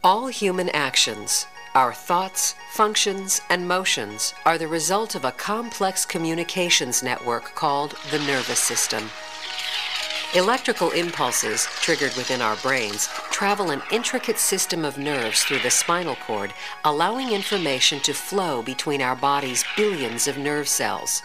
All human actions, our thoughts, functions, and motions are the result of a complex communications network called the nervous system. Electrical impulses, triggered within our brains, travel an intricate system of nerves through the spinal cord, allowing information to flow between our body's billions of nerve cells.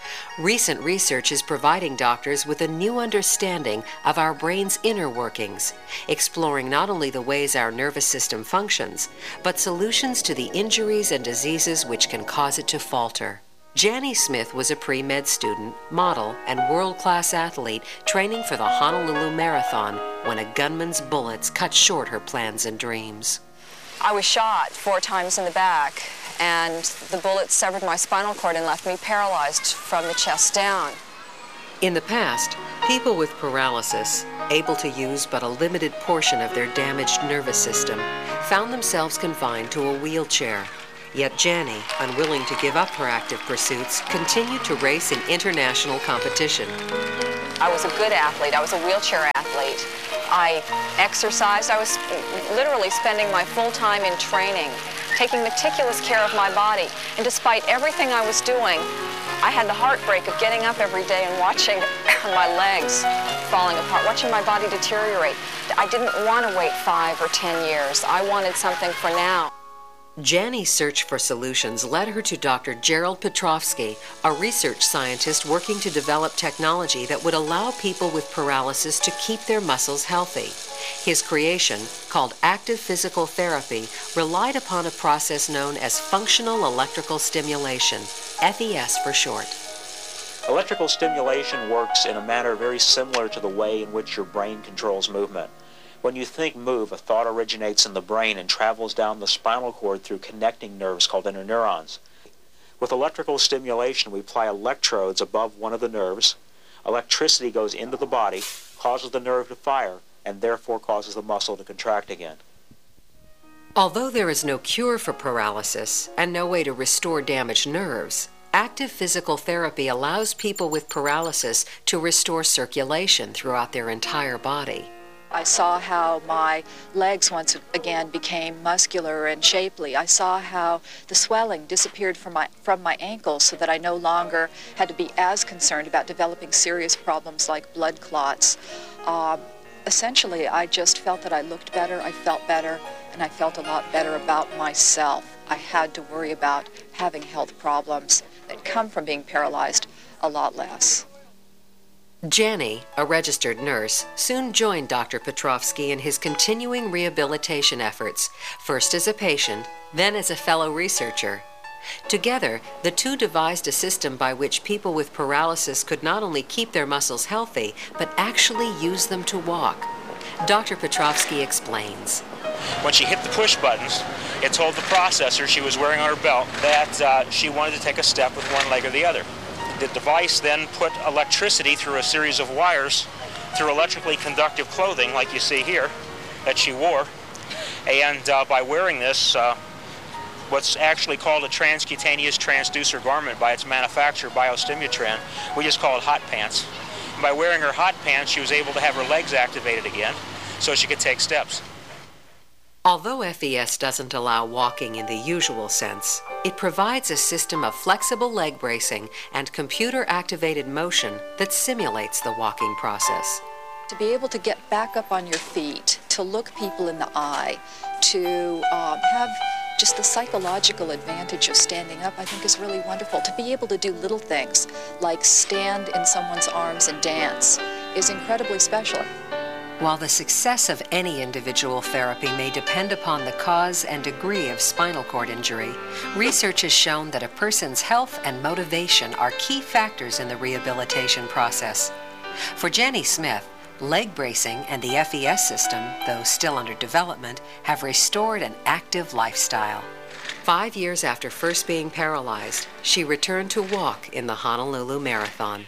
Recent research is providing doctors with a new understanding of our brain's inner workings, exploring not only the ways our nervous system functions, but solutions to the injuries and diseases which can cause it to falter. Jannie Smith was a pre-med student, model, and world-class athlete training for the Honolulu Marathon when a gunman's bullets cut short her plans and dreams. I was shot 4 times in the back, and the bullets severed my spinal cord and left me paralyzed from the chest down. In the past, people with paralysis, able to use but a limited portion of their damaged nervous system, found themselves confined to a wheelchair. Yet Jannie, unwilling to give up her active pursuits, continued to race in international competition. I was a good athlete. I was a wheelchair athlete. I exercised. I was literally spending my full time in training, taking meticulous care of my body. And despite everything I was doing, I had the heartbreak of getting up every day and watching my legs falling apart, watching my body deteriorate. I didn't want to wait 5 or 10 years. I wanted something for now. Jannie's search for solutions led her to Dr. Gerald Petrovsky, a research scientist working to develop technology that would allow people with paralysis to keep their muscles healthy. His creation, called active physical therapy, relied upon a process known as functional electrical stimulation, FES for short. Electrical stimulation works in a manner very similar to the way in which your brain controls movement. When you think move, a thought originates in the brain and travels down the spinal cord through connecting nerves called interneurons. With electrical stimulation, we apply electrodes above one of the nerves. Electricity goes into the body, causes the nerve to fire, and therefore causes the muscle to contract again. Although there is no cure for paralysis and no way to restore damaged nerves, active physical therapy allows people with paralysis to restore circulation throughout their entire body. I saw how my legs once again became muscular and shapely. I saw how the swelling disappeared from my ankles so that I no longer had to be as concerned about developing serious problems like blood clots. Essentially, I just felt that I looked better, I felt better, and I felt a lot better about myself. I had to worry about having health problems that come from being paralyzed a lot less. Jannie, a registered nurse, soon joined Dr. Petrovsky in his continuing rehabilitation efforts, first as a patient, then as a fellow researcher. Together, the two devised a system by which people with paralysis could not only keep their muscles healthy, but actually use them to walk. Dr. Petrovsky explains. When she hit the push buttons, it told the processor she was wearing on her belt that she wanted to take a step with one leg or the other. The device then put electricity through a series of wires through electrically conductive clothing, like you see here, that she wore. And by wearing this, what's actually called a transcutaneous transducer garment by its manufacturer, BioStimutran, we just call it hot pants. And by wearing her hot pants, she was able to have her legs activated again so she could take steps. Although FES doesn't allow walking in the usual sense, it provides a system of flexible leg bracing and computer-activated motion that simulates the walking process. To be able to get back up on your feet, to look people in the eye, to have just the psychological advantage of standing up, I think is really wonderful. To be able to do little things like stand in someone's arms and dance is incredibly special. While the success of any individual therapy may depend upon the cause and degree of spinal cord injury, research has shown that a person's health and motivation are key factors in the rehabilitation process. For Jannie Smith, leg bracing and the FES system, though still under development, have restored an active lifestyle. 5 years after first being paralyzed, she returned to walk in the Honolulu Marathon.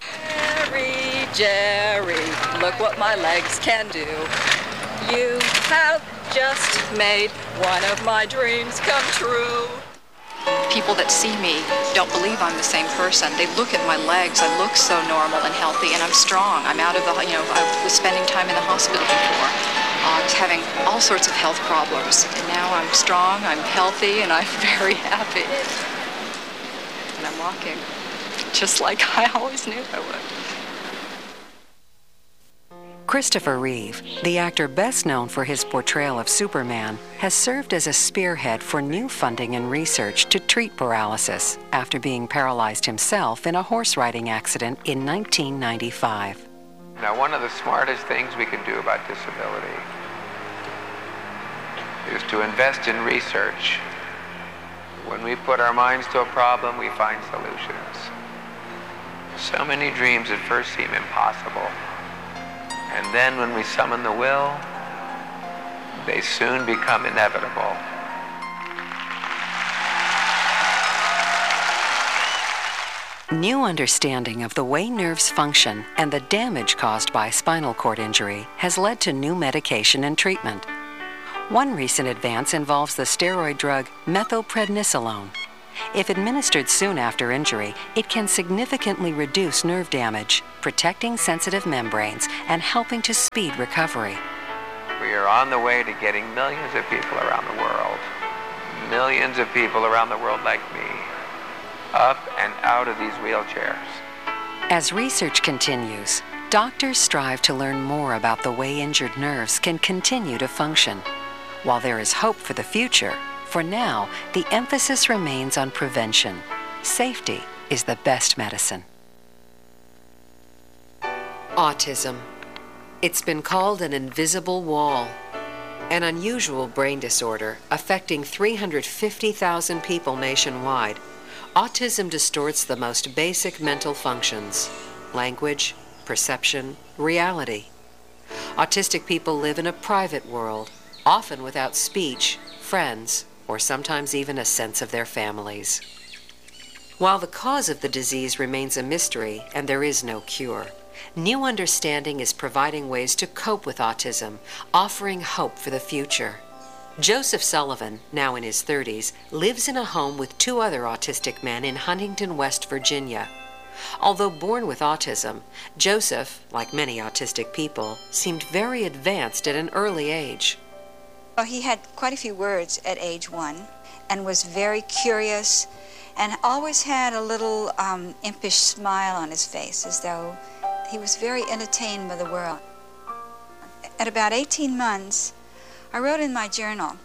Jerry, look what my legs can do. You have just made one of my dreams come true. People that see me don't believe I'm the same person. They look at my legs. I look so normal and healthy, and I'm strong. I'm out of the, I was spending time in the hospital before. was having all sorts of health problems. And now I'm strong, I'm healthy, and I'm very happy. And I'm walking just like I always knew I would. Christopher Reeve, the actor best known for his portrayal of Superman, has served as a spearhead for new funding and research to treat paralysis after being paralyzed himself in a horse riding accident in 1995. Now, one of the smartest things we can do about disability is to invest in research. When we put our minds to a problem, we find solutions. So many dreams at first seem impossible. And then when we summon the will, they soon become inevitable. New understanding of the way nerves function and the damage caused by spinal cord injury has led to new medication and treatment. One recent advance involves the steroid drug methylprednisolone. If administered soon after injury, it can significantly reduce nerve damage, protecting sensitive membranes and helping to speed recovery. We are on the way to getting millions of people around the world, millions of people around the world like me, up and out of these wheelchairs. As research continues, doctors strive to learn more about the way injured nerves can continue to function. While there is hope for the future, for now, the emphasis remains on prevention. Safety is the best medicine. Autism. It's been called an invisible wall, an unusual brain disorder affecting 350,000 people nationwide. Autism distorts the most basic mental functions: language, perception, reality. Autistic people live in a private world, often without speech, friends, or sometimes even a sense of their families. While the cause of the disease remains a mystery and there is no cure, new understanding is providing ways to cope with autism, offering hope for the future. Joseph Sullivan, now in his 30s, lives in a home with 2 other autistic men in Huntington, West Virginia. Although born with autism, Joseph, like many autistic people, seemed very advanced at an early age. Well, he had quite a few words at age 1 and was very curious and always had a little impish smile on his face, as though he was very entertained by the world. At about 18 months, I wrote in my journal,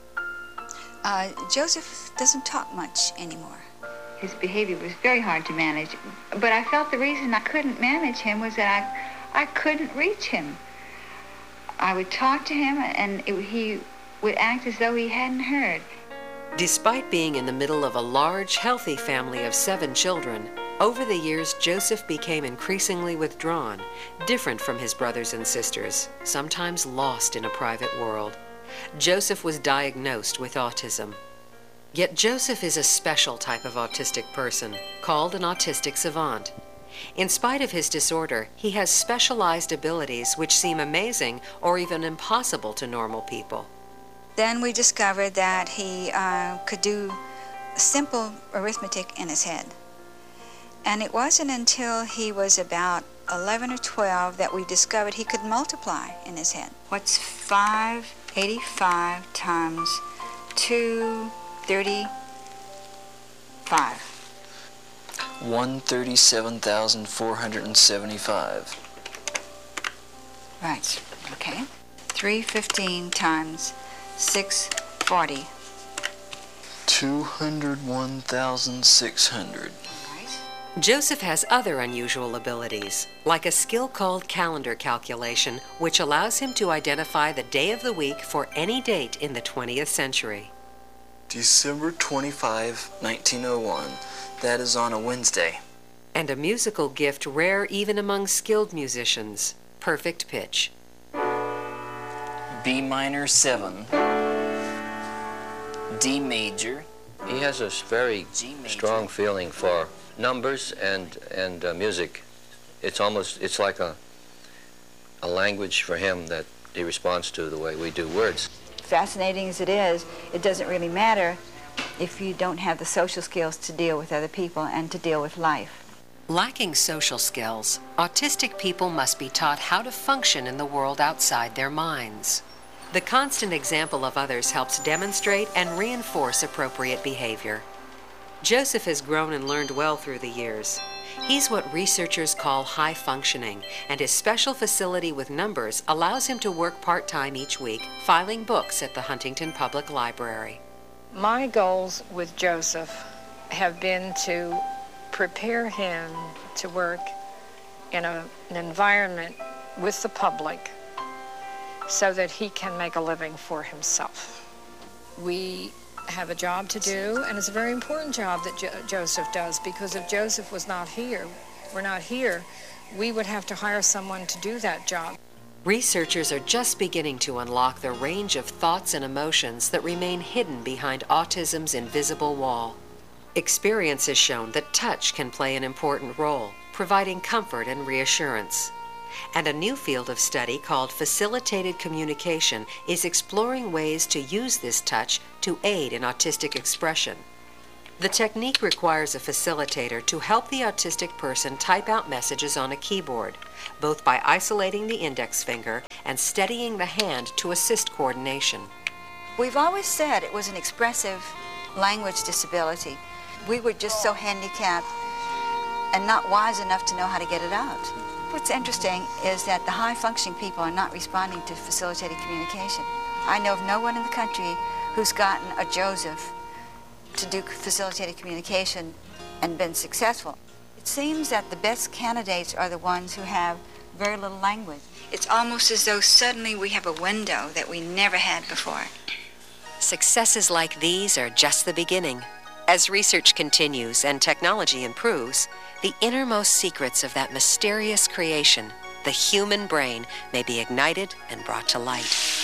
Joseph doesn't talk much anymore. His behavior was very hard to manage, but I felt the reason I couldn't manage him was that I couldn't reach him. I would talk to him, and he would act as though he hadn't heard. Despite being in the middle of a large, healthy family of 7 children, over the years Joseph became increasingly withdrawn, different from his brothers and sisters, sometimes lost in a private world. Joseph was diagnosed with autism. Yet Joseph is a special type of autistic person, called an autistic savant. In spite of his disorder, he has specialized abilities which seem amazing or even impossible to normal people. Then we discovered that he could do simple arithmetic in his head. And it wasn't until he was about 11 or 12 that we discovered he could multiply in his head. What's 585 times 235? 137,475. Right, okay. 315 times 640. 201,600. Joseph has other unusual abilities, like a skill called calendar calculation, which allows him to identify the day of the week for any date in the 20th century. December 25, 1901. That is on a Wednesday. And a musical gift rare even among skilled musicians: perfect pitch. B minor 7. D major. He has a very strong feeling for numbers and music. It's like a language for him that he responds to the way we do words. Fascinating as it is, it doesn't really matter if you don't have the social skills to deal with other people and to deal with life. Lacking social skills, autistic people must be taught how to function in the world outside their minds. The constant example of others helps demonstrate and reinforce appropriate behavior. Joseph has grown and learned well through the years. He's what researchers call high functioning, and his special facility with numbers allows him to work part-time each week, filing books at the Huntington Public Library. My goals with Joseph have been to prepare him to work in an environment with the public so that he can make a living for himself. We have a job to do, and it's a very important job that Joseph does, because if Joseph was not here, we would have to hire someone to do that job. Researchers are just beginning to unlock the range of thoughts and emotions that remain hidden behind autism's invisible wall. Experience has shown that touch can play an important role, providing comfort and reassurance. And a new field of study called facilitated communication is exploring ways to use this touch to aid in autistic expression. The technique requires a facilitator to help the autistic person type out messages on a keyboard, both by isolating the index finger and steadying the hand to assist coordination. We've always said it was an expressive language disability. We were just so handicapped and not wise enough to know how to get it out. What's interesting is that the high-functioning people are not responding to facilitated communication. I know of no one in the country who's gotten a Joseph to do facilitated communication and been successful. It seems that the best candidates are the ones who have very little language. It's almost as though suddenly we have a window that we never had before. Successes like these are just the beginning. As research continues and technology improves, the innermost secrets of that mysterious creation, the human brain, may be ignited and brought to light.